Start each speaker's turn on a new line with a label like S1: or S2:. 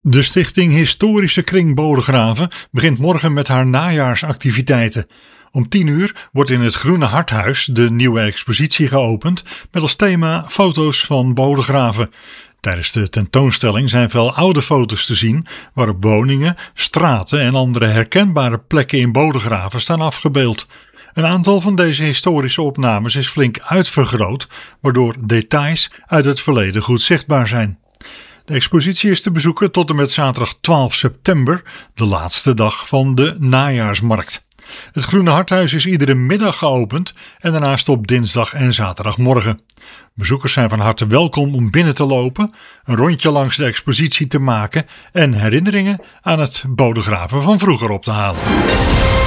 S1: De Stichting Historische Kring Bodegraven begint morgen met haar najaarsactiviteiten. Om 10:00 wordt in het Groene Harthuis de nieuwe expositie geopend met als thema foto's van Bodegraven. Tijdens de tentoonstelling zijn veel oude foto's te zien waarop woningen, straten en andere herkenbare plekken in Bodegraven staan afgebeeld. Een aantal van deze historische opnames is flink uitvergroot, waardoor details uit het verleden goed zichtbaar zijn. De expositie is te bezoeken tot en met zaterdag 12 september, de laatste dag van de najaarsmarkt. Het Groene Harthuis is iedere middag geopend en daarnaast op dinsdag en zaterdagmorgen. Bezoekers zijn van harte welkom om binnen te lopen, een rondje langs de expositie te maken en herinneringen aan het Bodegraven van vroeger op te halen.